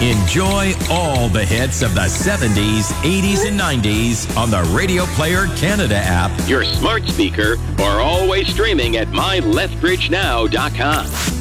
Enjoy all the hits of the 70s, 80s, and 90s on the Radio Player Canada app, your smart speaker, or always streaming at mylethbridgenow.com.